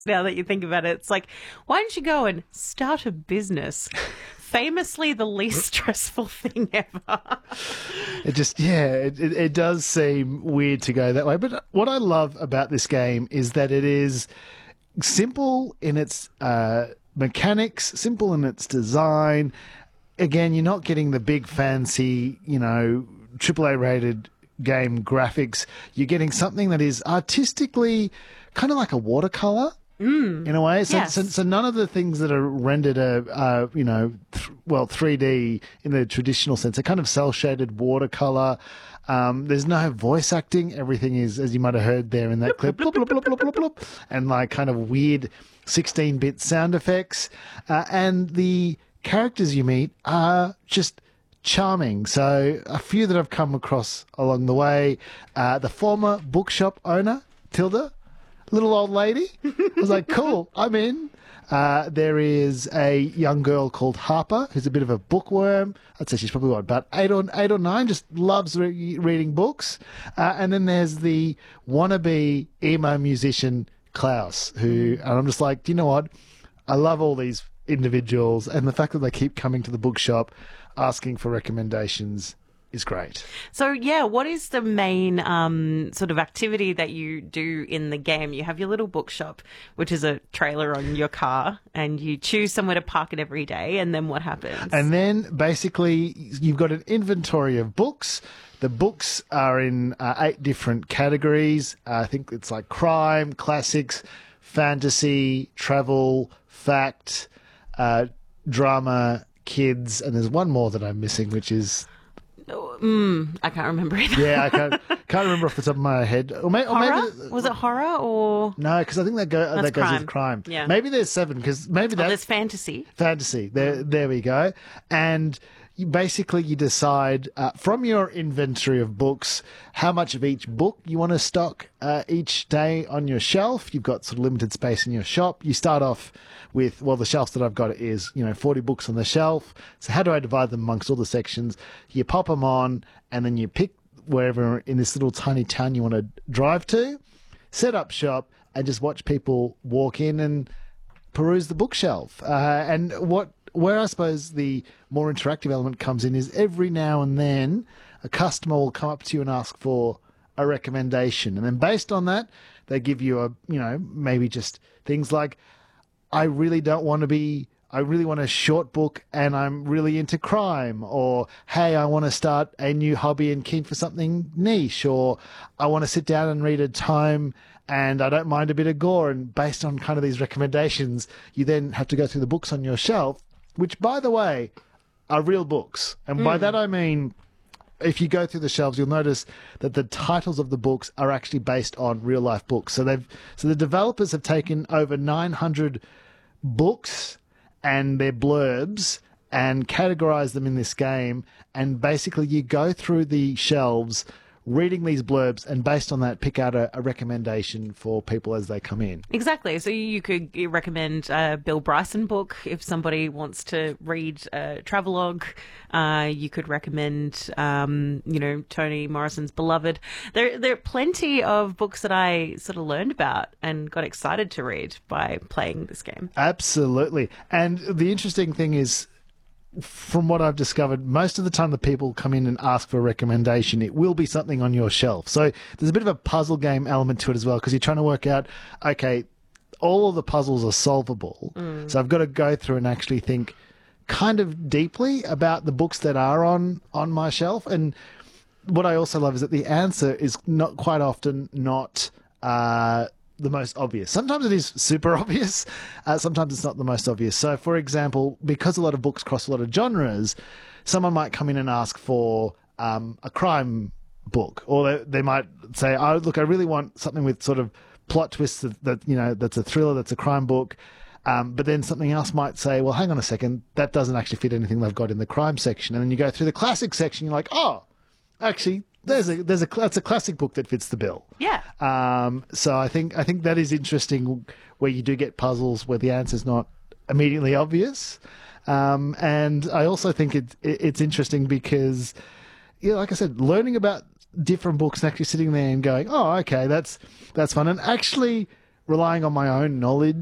Now that you think about it, it's like, why don't you go and start a business? Famously the least stressful thing ever. It just, yeah, it does seem weird to go that way. But what I love about this game is that it is simple in its mechanics, simple in its design. Again, you're not getting the big fancy, AAA rated game graphics. You're getting something that is artistically kind of like a watercolor. In a way. So none of the things that are rendered are 3D in the traditional sense. They're kind of cel-shaded watercolor. There's no voice acting. Everything is, as you might have heard there in that clip, bloop, bloop, bloop, bloop, bloop, bloop, and like kind of weird 16-bit sound effects. And the characters you meet are just charming. So a few that I've come across along the way. The former bookshop owner, Tilda, little old lady. I was like, cool, I'm in. There is a young girl called Harper who's a bit of a bookworm. I'd say she's probably about eight or nine, just loves reading books. And then there's the wannabe emo musician Klaus, and I'm just like, do you know what? I love all these individuals, and the fact that they keep coming to the bookshop asking for recommendations is great. So, yeah, what is the main sort of activity that you do in the game? You have your little bookshop, which is a trailer on your car, and you choose somewhere to park it every day, and then what happens? And then, basically, you've got an inventory of books. The books are in 8 different categories. I think it's like crime, classics, fantasy, travel, fact, drama, kids, and there's one more that I'm missing, which is... I can't remember either. Yeah, I can't remember off the top of my head. Horror? Was it horror or... No, because I think that goes with crime. Yeah. Maybe there's 7, because maybe that's... there's fantasy. Fantasy. There we go. And you decide from your inventory of books how much of each book you want to stock each day on your shelf. You've got sort of limited space in your shop. You start off with, the shelves that I've got is, 40 books on the shelf. So how do I divide them amongst all the sections? You pop them on, and then you pick wherever in this little tiny town you want to drive to, set up shop, and just watch people walk in and peruse the bookshelf. And where I suppose the more interactive element comes in is every now and then a customer will come up to you and ask for a recommendation. And then based on that, they give you maybe just things like, I really want a short book and I'm really into crime, or, hey, I want to start a new hobby and keen for something niche, or I want to sit down and read a tome and I don't mind a bit of gore. And based on kind of these recommendations, you then have to go through the books on your shelf, which, by the way, are real books. And by that I mean, if you go through the shelves, you'll notice that the titles of the books are actually based on real life books. So the developers have taken over 900 books and their blurbs and categorized them in this game. And basically you go through the shelves reading these blurbs, and based on that, pick out a recommendation for people as they come in. Exactly. So you could recommend a Bill Bryson book if somebody wants to read a travelogue. You could recommend, Toni Morrison's Beloved. There are plenty of books that I sort of learned about and got excited to read by playing this game. Absolutely. And the interesting thing is, from what I've discovered, most of the time the people come in and ask for a recommendation, it will be something on your shelf. So there's a bit of a puzzle game element to it as well, because you're trying to work out, okay, all of the puzzles are solvable. So I've got to go through and actually think kind of deeply about the books that are on my shelf. And what I also love is that the answer is not quite often not the most obvious. Sometimes it is super obvious. Sometimes it's not the most obvious. So, for example, because a lot of books cross a lot of genres, someone might come in and ask for a crime book, or they might say, "Oh, look, I really want something with sort of plot twists that's a thriller, that's a crime book." But then something else might say, "Well, hang on a second, that doesn't actually fit anything they've got in the crime section." And then you go through the classic section, you're like, "Oh, actually, that's a classic book that fits the bill." Yeah. So I think that is interesting, where you do get puzzles where the answer's not immediately obvious. And I also think it's interesting because, like I said, learning about different books and actually sitting there and going, "Oh, okay, that's fun," and actually relying on my own knowledge